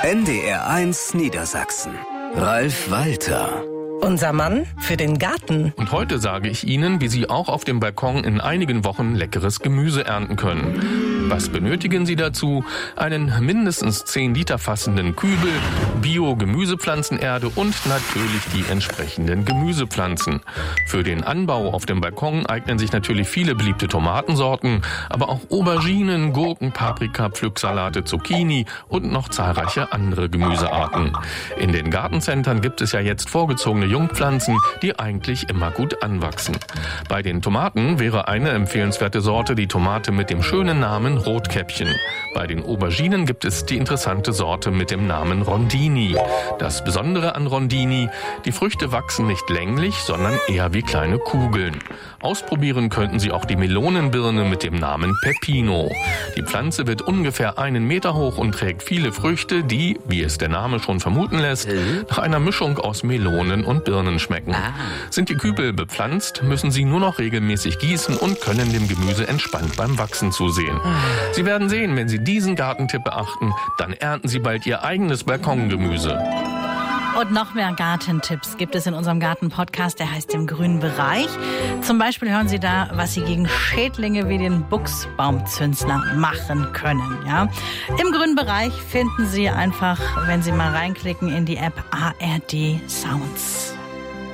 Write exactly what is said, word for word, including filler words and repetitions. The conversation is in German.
N D R eins Niedersachsen. Ralf Walter. Unser Mann für den Garten. Und heute sage ich Ihnen, wie Sie auch auf dem Balkon in einigen Wochen leckeres Gemüse ernten können. Was benötigen Sie dazu? Einen mindestens zehn Liter fassenden Kübel, Bio-Gemüsepflanzenerde und natürlich die entsprechenden Gemüsepflanzen. Für den Anbau auf dem Balkon eignen sich natürlich viele beliebte Tomatensorten, aber auch Auberginen, Gurken, Paprika, Pflücksalate, Zucchini und noch zahlreiche andere Gemüsearten. In den Gartencentern gibt es ja jetzt vorgezogene Jungpflanzen, die eigentlich immer gut anwachsen. Bei den Tomaten wäre eine empfehlenswerte Sorte die Tomate mit dem schönen Namen Rotkäppchen. Bei den Auberginen gibt es die interessante Sorte mit dem Namen Rondini. Das Besondere an Rondini: die Früchte wachsen nicht länglich, sondern eher wie kleine Kugeln. Ausprobieren könnten Sie auch die Melonenbirne mit dem Namen Peppino. Die Pflanze wird ungefähr einen Meter hoch und trägt viele Früchte, die, wie es der Name schon vermuten lässt, nach einer Mischung aus Melonen und Birnen schmecken. Sind die Kübel bepflanzt, müssen Sie nur noch regelmäßig gießen und können dem Gemüse entspannt beim Wachsen zusehen. Sie werden sehen, wenn Sie diesen Gartentipp beachten, dann ernten Sie bald Ihr eigenes Balkongemüse. Und noch mehr Gartentipps gibt es in unserem Garten-Podcast, der heißt Im grünen Bereich. Zum Beispiel hören Sie da, was Sie gegen Schädlinge wie den Buchsbaumzünsler machen können. Ja? Im grünen Bereich finden Sie einfach, wenn Sie mal reinklicken in die App A R D Sounds.